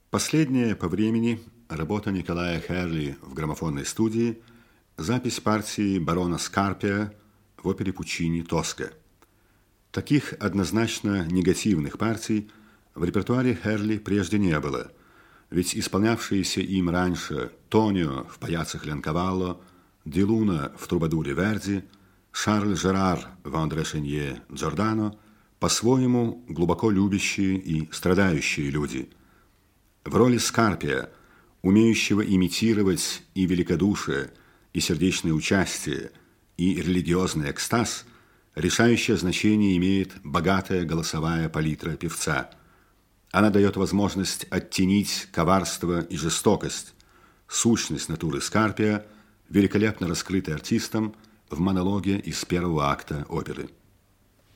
Последняя по времени работа Николая Херли в граммофонной студии – запись партии барона Скарпия в опере Пуччини «Тоска». Таких однозначно негативных партий в репертуаре Херли прежде не было, ведь исполнявшиеся им раньше Тонио в «Паяццо Леонкавалло», Ди Луна в «Трубадуре Верди», Шарль Жерар в «Андре Шенье Джордано» по-своему глубоко любящие и страдающие люди. В роли Скарпия, умеющего имитировать и великодушие, и сердечное участие, и религиозный экстаз, решающее значение имеет богатая голосовая палитра певца. Она дает возможность оттенить коварство и жестокость, сущность натуры Скарпия, великолепно раскрытой артистом в монологе из первого акта оперы.